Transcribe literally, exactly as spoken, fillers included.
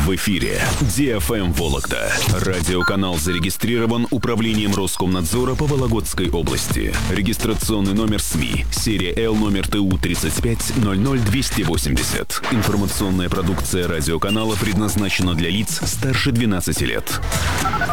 В эфире Ди Эф Эм Вологда. Радиоканал зарегистрирован Управлением Роскомнадзора по Вологодской области. Регистрационный номер СМИ. Серия Л номер Т У тридцать пять ноль ноль двести восемьдесят. Информационная продукция радиоканала предназначена для лиц старше двенадцати лет.